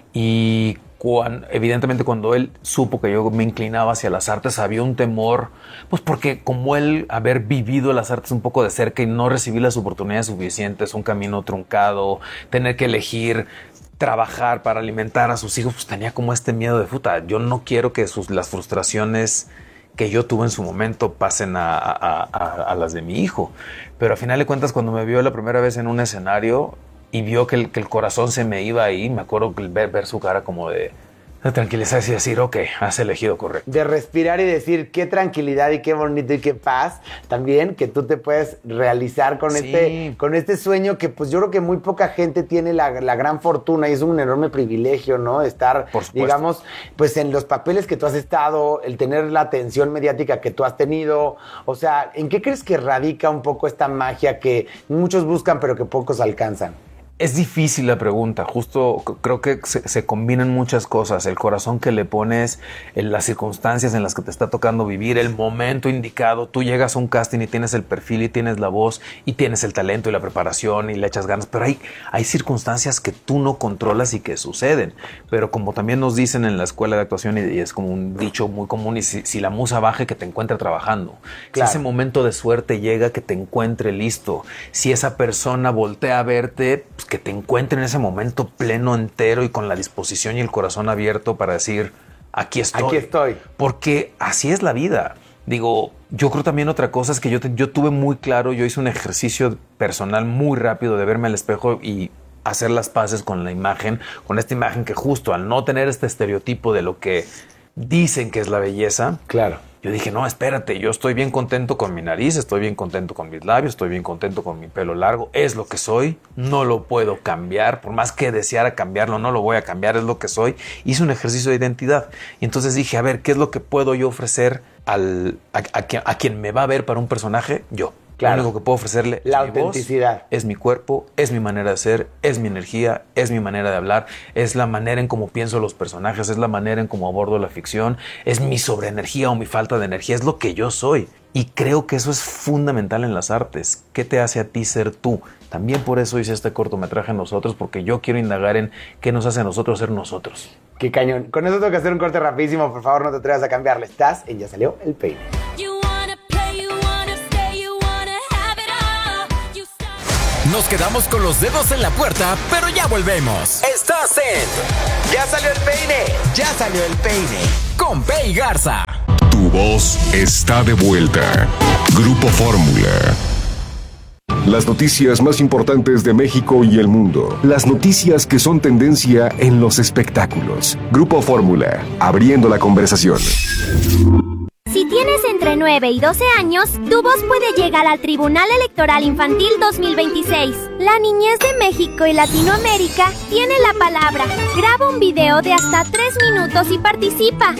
y Cuando, evidentemente cuando él supo que yo me inclinaba hacia las artes había un temor, pues porque como él haber vivido las artes un poco de cerca y no recibir las oportunidades suficientes, un camino truncado, tener que elegir trabajar para alimentar a sus hijos, pues tenía como este miedo de puta, yo no quiero que sus, las frustraciones que yo tuve en su momento pasen a, a, a, a las de mi hijo. Pero a final de cuentas cuando me vio la primera vez en un escenario y vio que el, que el corazón se me iba ahí, me acuerdo que ver, ver su cara como de, de tranquilizarse y decir, ok, has elegido correcto. De respirar y decir qué tranquilidad y qué bonito y qué paz también que tú te puedes realizar con, sí. este, con este sueño que pues yo creo que muy poca gente tiene la, la gran fortuna y es un enorme privilegio, ¿no? Estar, digamos, pues en los papeles que tú has estado, el tener la atención mediática que tú has tenido. O sea, ¿en qué crees que radica un poco esta magia que muchos buscan pero que pocos alcanzan? Es difícil la pregunta, justo creo que se, se combinan muchas cosas, el corazón que le pones, en las circunstancias en las que te está tocando vivir, el momento indicado, tú llegas a un casting y tienes el perfil y tienes la voz y tienes el talento y la preparación y le echas ganas, pero hay, hay circunstancias que tú no controlas y que suceden, pero como también nos dicen en la escuela de actuación y, y es como un dicho muy común, y si, si la musa baja que te encuentre trabajando, claro. Si ese momento de suerte llega que te encuentre listo, si esa persona voltea a verte, pues, que te encuentre en ese momento pleno, entero y con la disposición y el corazón abierto para decir, aquí estoy. Aquí estoy. Porque así es la vida. Digo, yo creo también otra cosa es que yo, te, yo tuve muy claro, yo hice un ejercicio personal muy rápido de verme al espejo y hacer las paces con la imagen, con esta imagen que justo al no tener este estereotipo de lo que dicen que es la belleza. Claro. Yo dije, no, espérate, yo estoy bien contento con mi nariz, estoy bien contento con mis labios, estoy bien contento con mi pelo largo, es lo que soy, no lo puedo cambiar, por más que deseara cambiarlo, no lo voy a cambiar, es lo que soy. Hice un ejercicio de identidad y entonces dije, a ver, ¿qué es lo que puedo yo ofrecer al, a, a, a quien me va a ver para un personaje? Yo. Claro. Lo único que puedo ofrecerle la es mi autenticidad. Voz, es mi cuerpo, es mi manera de ser, es mi energía, es mi manera de hablar, es la manera en cómo pienso los personajes, es la manera en cómo abordo la ficción, es mi sobreenergía o mi falta de energía, es lo que yo soy. Y creo que eso es fundamental en las artes. ¿Qué te hace a ti ser tú? También por eso hice este cortometraje Nosotros, porque yo quiero indagar en qué nos hace a nosotros ser nosotros. Qué cañón. Con eso tengo que hacer un corte rapidísimo. Por favor, no te atrevas a cambiarle. Estás en Ya Salió el Peine. Nos quedamos con los dedos en la puerta, pero ya volvemos. Estás en Ya Salió el Peine. Ya Salió el Peine. Con Pei Garza. Tu voz está de vuelta. Grupo Fórmula. Las noticias más importantes de México y el mundo. Las noticias que son tendencia en los espectáculos. Grupo Fórmula, abriendo la conversación. Si tienes entre nueve y doce años, tu voz puede llegar al Tribunal Electoral Infantil dos mil veintiséis. La niñez de México y Latinoamérica tiene la palabra. Graba un video de hasta tres minutos y participa.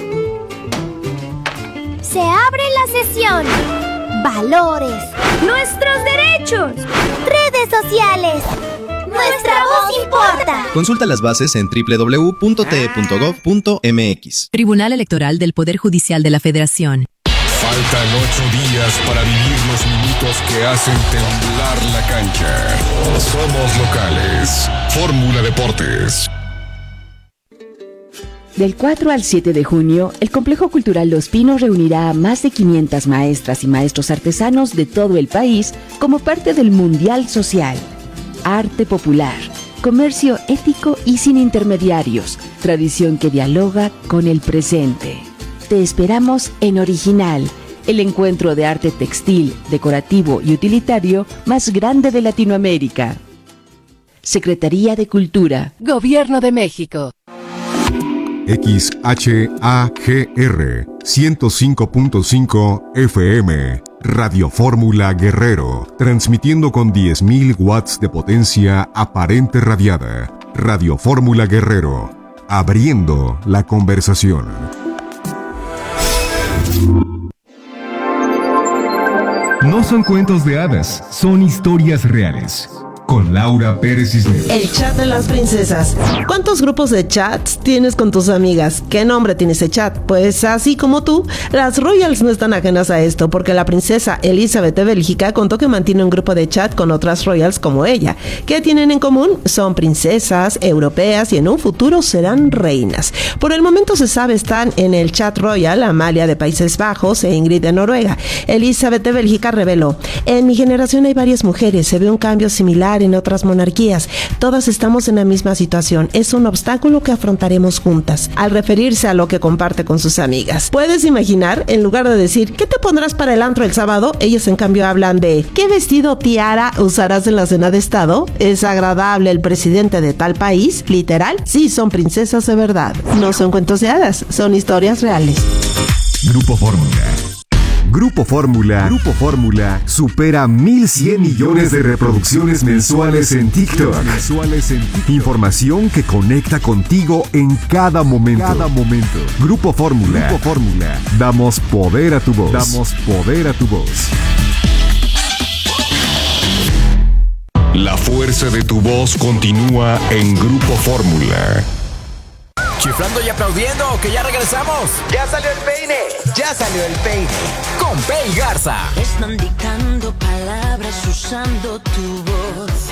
Se abre la sesión. Valores. Nuestros derechos. Redes sociales. Nuestra voz importa. Consulta las bases en doble u doble u doble u punto t e punto gov punto m x. Tribunal Electoral del Poder Judicial de la Federación. Faltan ocho días para vivir los minutos que hacen temblar la cancha. Somos locales. Fórmula Deportes. Del cuatro al siete de junio, el Complejo Cultural Los Pinos reunirá a más de quinientas maestras y maestros artesanos de todo el país como parte del Mundial Social. Arte popular, comercio ético y sin intermediarios, tradición que dialoga con el presente. Te esperamos en Original, el encuentro de arte textil, decorativo y utilitario más grande de Latinoamérica. Secretaría de Cultura, Gobierno de México. X H A G R ciento cinco punto cinco F M, Radio Fórmula Guerrero, transmitiendo con diez mil watts de potencia aparente radiada. Radio Fórmula Guerrero, abriendo la conversación. No son cuentos de hadas, son historias reales. Con Laura Pérez Cisneros. El chat de las princesas. ¿Cuántos grupos de chats tienes con tus amigas? ¿Qué nombre tiene ese chat? Pues así como tú, las Royals no están ajenas a esto, porque la princesa Elizabeth de Bélgica contó que mantiene un grupo de chat con otras Royals como ella. ¿Qué tienen en común? Son princesas europeas y en un futuro serán reinas. Por el momento se sabe están en el chat Royal Amalia de Países Bajos e Ingrid de Noruega. Elizabeth de Bélgica reveló: en mi generación hay varias mujeres, se ve un cambio similar en otras monarquías. Todas estamos en la misma situación. Es un obstáculo que afrontaremos juntas. Al referirse a lo que comparte con sus amigas. ¿Puedes imaginar? En lugar de decir ¿qué te pondrás para el antro el sábado? Ellas en cambio hablan de ¿qué vestido tiara usarás en la cena de estado? ¿Es agradable el presidente de tal país? ¿Literal? Sí, son princesas de verdad. No son cuentos de hadas, son historias reales. Grupo Fórmula. Grupo Fórmula, Grupo Fórmula supera mil cien millones de reproducciones mensuales en TikTok. Mensuales en TikTok. Información que conecta contigo en cada momento. Cada momento. Grupo Fórmula, Grupo Fórmula. Damos poder a tu voz. Damos poder a tu voz. La fuerza de tu voz continúa en Grupo Fórmula. Chiflando y aplaudiendo, que ya regresamos. Ya salió el peine, ya salió el peine. Con Pei Garza. Están dictando palabras usando tu voz.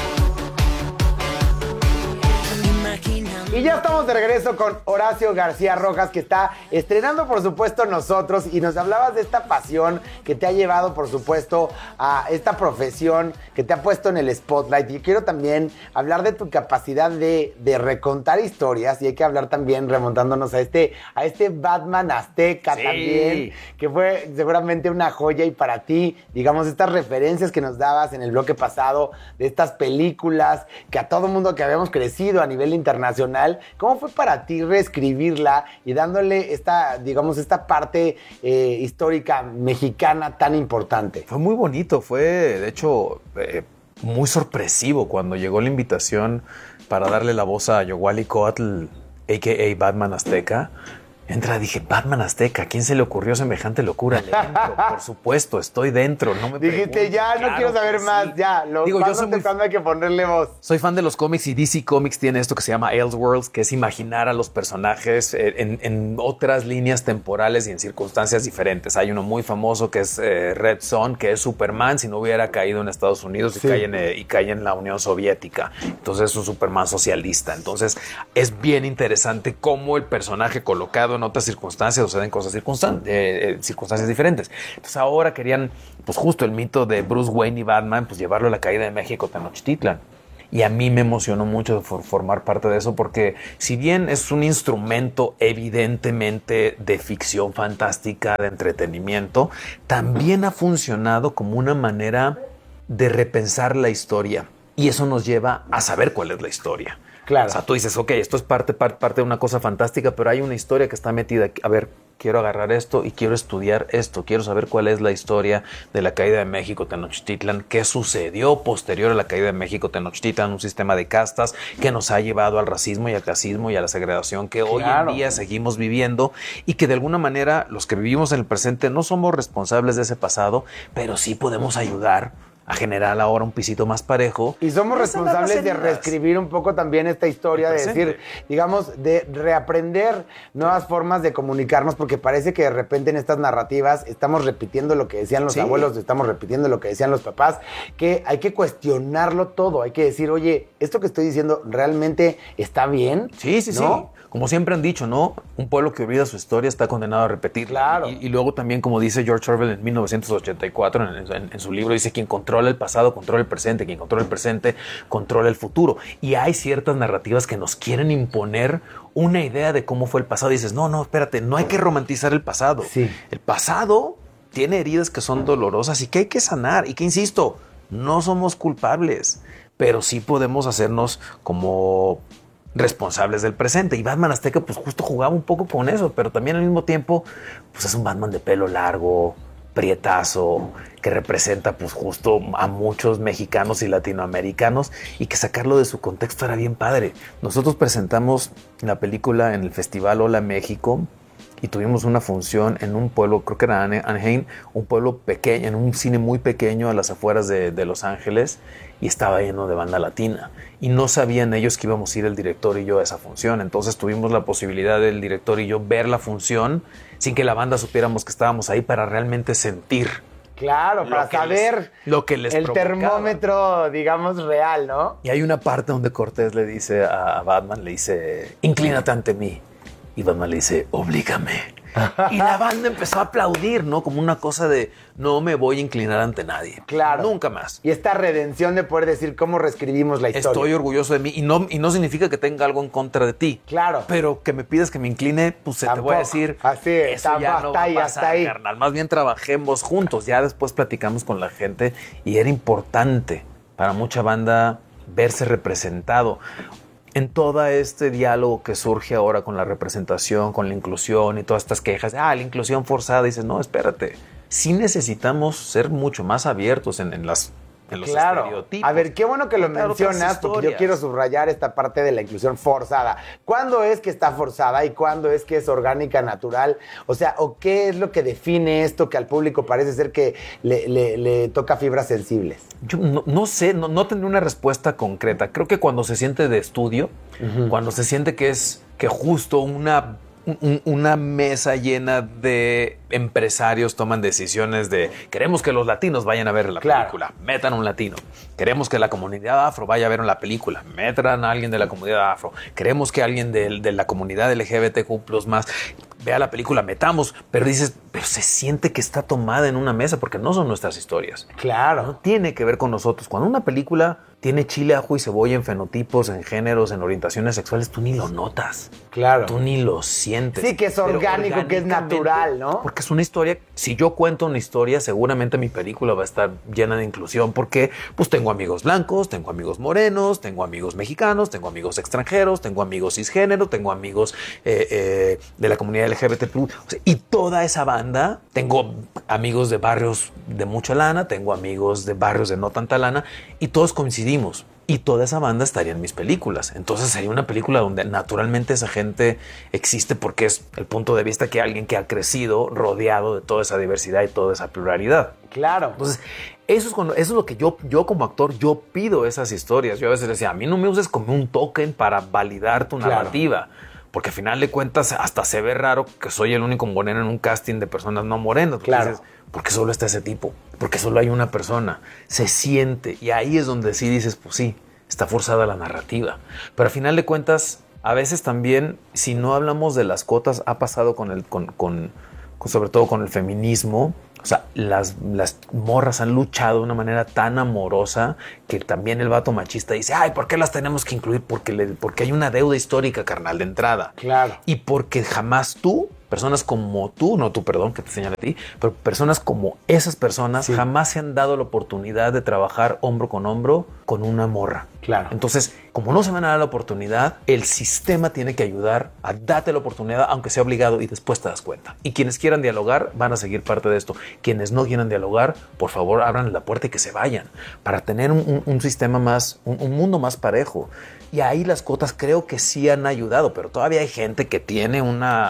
Y ya estamos de regreso con Horacio García Rojas, que está estrenando, por supuesto, Nosotros, y nos hablabas de esta pasión que te ha llevado, por supuesto, a esta profesión que te ha puesto en el spotlight. Y quiero también hablar de tu capacidad de, de recontar historias, y hay que hablar también remontándonos a este, a este Batman azteca, sí, también, que fue seguramente una joya. Y para ti, digamos, estas referencias que nos dabas en el bloque pasado, de estas películas que a todo mundo que habíamos crecido a nivel internacional, ¿cómo fue para ti reescribirla y dándole esta, digamos, esta parte eh, histórica mexicana tan importante? Fue muy bonito, fue de hecho eh, muy sorpresivo cuando llegó la invitación para darle la voz a Yohualicóatl, a k a. Batman Azteca. Entra, dije, Batman Azteca, ¿a quién se le ocurrió semejante locura? Le entro, por supuesto, estoy dentro, no me Dijiste, ya, no claro quiero saber más, sí. ya. Los Digo, yo soy muy cuando hay que ponerle voz. Soy fan de los cómics y D C Comics tiene esto que se llama Elseworlds, que es imaginar a los personajes en, en otras líneas temporales y en circunstancias diferentes. Hay uno muy famoso que es eh, Red Son, que es Superman si no hubiera caído en Estados Unidos sí. y, cae en, eh, y cae en la Unión Soviética. Entonces es un Superman socialista. Entonces es bien interesante cómo el personaje colocado en otras circunstancias suceden cosas circunstan- eh, eh, circunstancias diferentes. Entonces ahora querían, pues justo el mito de Bruce Wayne y Batman, pues llevarlo a la caída de México, Tenochtitlan. Y a mí me emocionó mucho for- formar parte de eso, porque si bien es un instrumento evidentemente de ficción fantástica, de entretenimiento, también ha funcionado como una manera de repensar la historia. Y eso nos lleva a saber cuál es la historia. Claro. O sea, tú dices, ok, esto es parte, parte, parte de una cosa fantástica, pero hay una historia que está metida. A ver, quiero agarrar esto y quiero estudiar esto. Quiero saber cuál es la historia de la caída de México, Tenochtitlan, qué sucedió posterior a la caída de México, Tenochtitlan, un sistema de castas que nos ha llevado al racismo y al clasismo y a la segregación que hoy claro. en día seguimos viviendo, y que de alguna manera los que vivimos en el presente no somos responsables de ese pasado, pero sí podemos ayudar a generar ahora un pisito más parejo. Y somos responsables de reescribir un poco también esta historia, de decir, digamos, de reaprender nuevas formas de comunicarnos, porque parece que de repente en estas narrativas estamos repitiendo lo que decían los Sí. abuelos, estamos repitiendo lo que decían los papás, que hay que cuestionarlo todo, hay que decir, oye, esto que estoy diciendo realmente está bien. Sí, sí, ¿no? sí. Como siempre han dicho, ¿no? Un pueblo que olvida su historia está condenado a repetir. Claro. Y, y luego también, como dice George Orwell en mil novecientos ochenta y cuatro, en, en- en su libro, dice, quien controla el pasado, controla el presente, quien controla el presente, controla el futuro. Y hay ciertas narrativas que nos quieren imponer una idea de cómo fue el pasado. Y dices, no, no, espérate, no hay que romantizar el pasado. Sí. El pasado tiene heridas que son dolorosas y que hay que sanar. Y que, insisto, no somos culpables, pero sí podemos hacernos como responsables del presente. Y Batman Azteca pues justo jugaba un poco con eso, pero también al mismo tiempo pues es un Batman de pelo largo, prietazo, que representa pues justo a muchos mexicanos y latinoamericanos, y que sacarlo de su contexto era bien padre. Nosotros presentamos la película en el Festival Hola México y tuvimos una función en un pueblo, creo que era Ane- Anaheim, un pueblo pequeño, en un cine muy pequeño a las afueras de, de Los Ángeles, y estaba lleno de banda latina. Y no sabían ellos que íbamos a ir el director y yo a esa función. Entonces tuvimos la posibilidad del director y yo ver la función sin que la banda supiéramos que estábamos ahí, para realmente sentir. Claro, Lo para que saber les- lo que les el provocaba. termómetro, digamos, real, ¿no? Y hay una parte donde Cortés le dice a, a Batman, le dice, inclínate ante mí. Y Batman le dice, oblígame. Y la banda empezó a aplaudir, ¿no? Como una cosa de, no me voy a inclinar ante nadie. Claro. Nunca más. Y esta redención de poder decir cómo reescribimos la historia. Estoy orgulloso de mí. Y no, y no significa que tenga algo en contra de ti. Claro. Pero que me pidas que me incline, pues se te voy a decir, Así, eso está- ya hasta no va a ahí, pasar, hasta ahí. carnal. Más bien trabajemos juntos. Ya después platicamos con la gente y era importante para mucha banda verse representado en todo este diálogo que surge ahora con la representación, con la inclusión y todas estas quejas. Ah, la inclusión forzada. Dices, no, espérate. Sí necesitamos ser mucho más abiertos en, en las en los Claro. estereotipos. A ver, qué bueno que lo Contar otras mencionas, porque yo historias. quiero subrayar esta parte de la inclusión forzada. ¿Cuándo es que está forzada y cuándo es que es orgánica, natural? O sea, ¿o qué es lo que define esto que al público parece ser que le, le- le toca fibras sensibles? Yo no, no sé, no, no tendré una respuesta concreta. Creo que cuando se siente de estudio, cuando se siente que es que justo una, un- una mesa llena de empresarios toman decisiones de queremos que los latinos vayan a ver la Claro. película, metan a un latino. Queremos que la comunidad afro vaya a ver la película, metan a alguien de la comunidad afro. Queremos que alguien de, de la comunidad L G B T Q plus más vea la película, metamos. Pero dices, pero se siente que está tomada en una mesa porque no son nuestras historias. Claro. No tiene que ver con nosotros. Cuando una película tiene chile, ajo y cebolla en fenotipos, en géneros, en orientaciones sexuales, tú ni lo notas. Claro. Tú ni lo sientes. Sí, que es Pero orgánico, que es orgánicamente, natural, ¿no? Porque es una historia. Si yo cuento una historia, seguramente mi película va a estar llena de inclusión, porque pues tengo amigos blancos, tengo amigos morenos, tengo amigos mexicanos, tengo amigos extranjeros, tengo amigos cisgénero, tengo amigos eh, eh, de la comunidad L G B T plus. O sea, y toda esa banda, tengo amigos de barrios de mucha lana, tengo amigos de barrios de no tanta lana, y todos coincidimos. Y toda esa banda estaría en mis películas. Entonces sería una película donde naturalmente esa gente existe, porque es el punto de vista que alguien que ha crecido rodeado de toda esa diversidad y toda esa pluralidad. Claro. Entonces, eso es, cuando, eso es lo que yo, yo como actor, yo pido esas historias. Yo a veces decía, a mí no me uses como un token para validar tu Claro. narrativa. Porque al final de cuentas hasta se ve raro que soy el único moreno en un casting de personas no morenas. Porque Claro. dices, porque solo está ese tipo, porque solo hay una persona, se siente, y ahí es donde sí dices, pues sí, está forzada la narrativa. Pero al final de cuentas, a veces también, si no hablamos de las cuotas, ha pasado con el, con, con, con- sobre todo con el feminismo. O sea, las, las morras han luchado de una manera tan amorosa que también el vato machista dice, ay, ¿por qué las tenemos que incluir? Porque, le, porque hay una deuda histórica, carnal, de entrada. Claro. Y porque jamás tú, personas como tú, no tú, perdón, que te señale a ti, pero personas como esas personas jamás se han dado la oportunidad de trabajar hombro con hombro con una morra. Claro. Entonces, como no se van a dar la oportunidad, el sistema tiene que ayudar a darte la oportunidad, aunque sea obligado, y después te das cuenta. Y quienes quieran dialogar van a seguir parte de esto. Quienes no quieran dialogar, por favor, abran la puerta y que se vayan, para tener un, un- un sistema más, un, un mundo más parejo. Y ahí las cuotas creo que sí han ayudado, pero todavía hay gente que tiene una...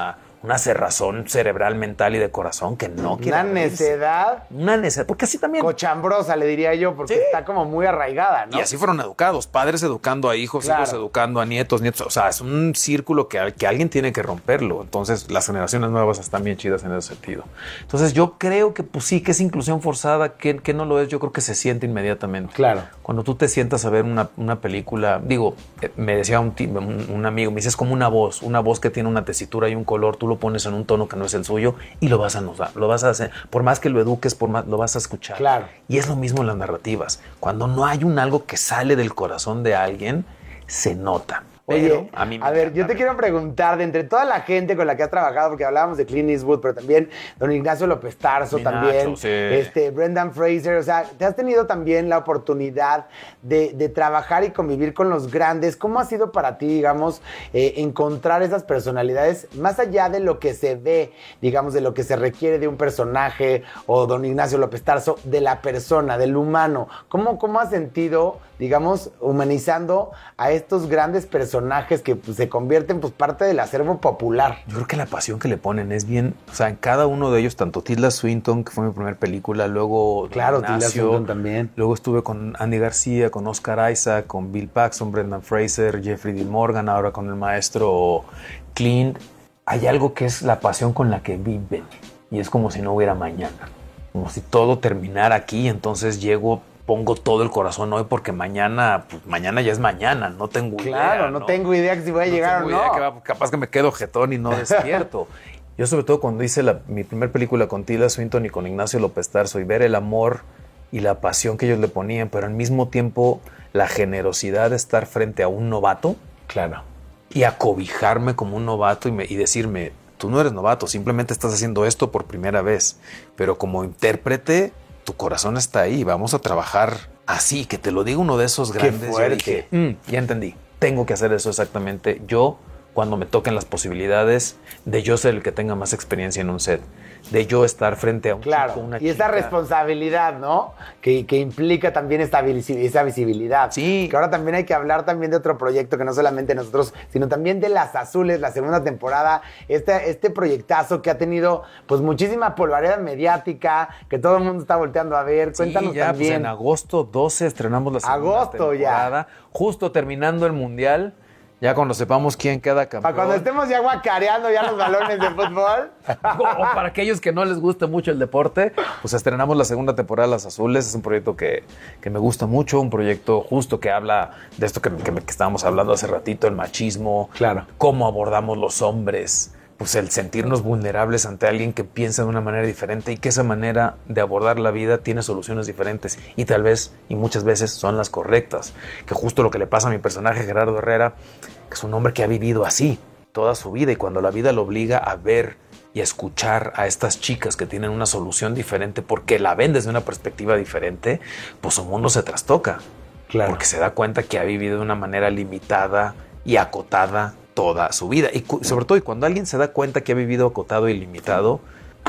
una cerrazón cerebral, mental y de corazón que no quiere. Una abrirse. necedad. Una necedad, porque así también. Cochambrosa, le diría yo, porque sí. está como muy arraigada, ¿no? Y así fueron educados, padres educando a hijos, Claro. hijos educando a nietos, nietos. O sea, es un círculo que, que alguien tiene que romperlo. Entonces, las generaciones nuevas están bien chidas en ese sentido. Entonces, yo creo que, pues sí, que es inclusión forzada, que, que no lo es, yo creo que se siente inmediatamente. Claro. Cuando tú te sientas a ver una, una película, digo, eh, me decía un, un, un amigo, me dice, es como una voz, una voz que tiene una tesitura y un color, tú lo pones en un tono que no es el suyo y lo vas a notar, lo vas a hacer, por más que lo eduques, por más, lo vas a escuchar. Claro. Y es lo mismo en las narrativas. Cuando no hay un algo que sale del corazón de alguien, se nota. Oye, Pero a, mí me a ver, yo te quiero preguntar, de entre toda la gente con la que has trabajado, porque hablábamos de Clint Eastwood, pero también don Ignacio López Tarso, Mi también, Nacho, sí. este, Brendan Fraser, o sea, te has tenido también la oportunidad de, de trabajar y convivir con los grandes. ¿Cómo ha sido para ti, digamos, eh, encontrar esas personalidades, más allá de lo que se ve, digamos, de lo que se requiere de un personaje, o don Ignacio López Tarso, de la persona, del humano? ¿Cómo, cómo has sentido, digamos, humanizando a estos grandes personajes que pues, se convierten pues parte del acervo popular? Yo creo que la pasión que le ponen es bien, o sea, en cada uno de ellos, tanto Tilda Swinton, que fue mi primera película, luego Claro, Tilda Ignacio, Swinton también. Luego estuve con Andy García, con Oscar Isaac, con Bill Paxton, Brendan Fraser, Jeffrey Dean Morgan, ahora con el maestro Clint. Hay algo que es la pasión con la que viven y es como si no hubiera mañana, como si todo terminara aquí, entonces llego, pongo todo el corazón hoy porque mañana, pues mañana ya es mañana, no tengo idea. Claro, no, no tengo idea que si voy a no llegar tengo o no. idea que va, capaz que me quedo jetón y no despierto. Yo sobre todo cuando hice la, mi primer película con Tilda Swinton y con Ignacio López Tarso y ver el amor y la pasión que ellos le ponían, pero al mismo tiempo la generosidad de estar frente a un novato. Claro. Y acobijarme como un novato y, me, y decirme, tú no eres novato, simplemente estás haciendo esto por primera vez, pero como intérprete tu corazón está ahí, vamos a trabajar así, que te lo diga uno de esos grandes. Qué fuerte. Yo dije, mm, ya entendí, tengo que hacer eso exactamente yo cuando me toquen las posibilidades de yo ser el que tenga más experiencia en un set, de yo estar frente a un Claro, chico, una y esa chica. responsabilidad, ¿no? Que, que implica también esta visi- esa visibilidad. Sí. Que ahora también hay que hablar también de otro proyecto que no solamente nosotros, sino también de Las Azules, la segunda temporada, este, este proyectazo que ha tenido pues muchísima polvareda mediática, que todo el mundo está volteando a ver. Cuéntanos sí, ya, también. Pues en agosto doce estrenamos la segunda Agosto ya. temporada, justo terminando el Mundial. Ya cuando sepamos quién queda campeón. Para cuando estemos ya guacareando ya los balones de fútbol. O para aquellos que no les guste mucho el deporte, pues estrenamos la segunda temporada de Las Azules. Es un proyecto que, que me gusta mucho, un proyecto justo que habla de esto que, que, que estábamos hablando hace ratito, el machismo, claro, cómo abordamos los hombres, pues el sentirnos vulnerables ante alguien que piensa de una manera diferente y que esa manera de abordar la vida tiene soluciones diferentes y tal vez, y muchas veces, son las correctas. Que justo lo que le pasa a mi personaje Gerardo Herrera, que es un hombre que ha vivido así toda su vida y cuando la vida lo obliga a ver y a escuchar a estas chicas que tienen una solución diferente porque la ven desde una perspectiva diferente, pues su mundo se trastoca. Claro. Porque se da cuenta que ha vivido de una manera limitada y acotada toda su vida. Y cu- sobre todo, y cuando alguien se da cuenta que ha vivido acotado y limitado,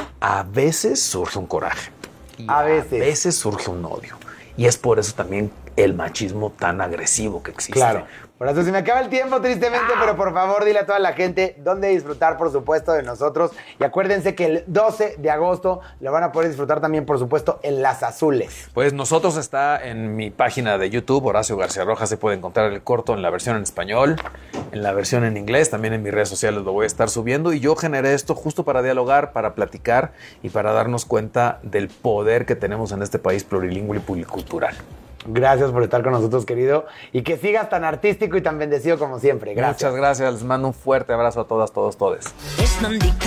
a veces surge un coraje. Y A veces. A veces surge un odio. Y es por eso también el machismo tan agresivo que existe. Claro. Por eso se me acaba el tiempo, tristemente, pero por favor dile a toda la gente dónde disfrutar, por supuesto, de nosotros. Y acuérdense que el doce de agosto lo van a poder disfrutar también, por supuesto, en Las Azules. Pues nosotros está en mi página de YouTube, Horacio García Rojas, se puede encontrar el corto en la versión en español, en la versión en inglés, también en mis redes sociales lo voy a estar subiendo. Y yo generé esto justo para dialogar, para platicar y para darnos cuenta del poder que tenemos en este país plurilingüe y pluricultural. Gracias por estar con nosotros, querido. Y que sigas tan artístico y tan bendecido como siempre. Gracias. Muchas gracias. Les mando un fuerte abrazo a todas, todos, todes. Es donde